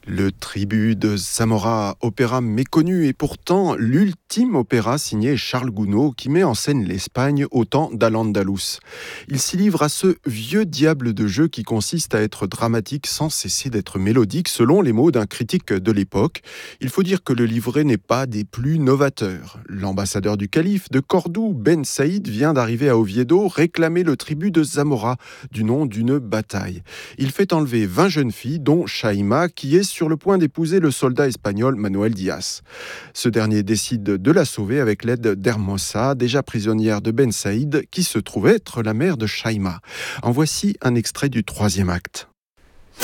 Le Tribut de Zamora, opéra méconnu et pourtant l'ultime opéra signé Charles Gounod qui met en scène l'Espagne au temps d'Al-Andalus. Il s'y livre à ce vieux diable de jeu qui consiste à être dramatique sans cesser d'être mélodique selon les mots d'un critique de l'époque. Il faut dire que le livret n'est pas des plus novateurs. L'ambassadeur du calife de Cordoue, Ben Saïd, vient d'arriver à Oviedo réclamer le tribut de Zamora du nom d'une bataille. Il fait enlever 20 jeunes filles dont Shaima qui est sur le point d'épouser le soldat espagnol Manuel Diaz. Ce dernier décide de la sauver avec l'aide d'Hermosa, déjà prisonnière de Ben Saïd, qui se trouve être la mère de Shaima. En voici un extrait du troisième acte.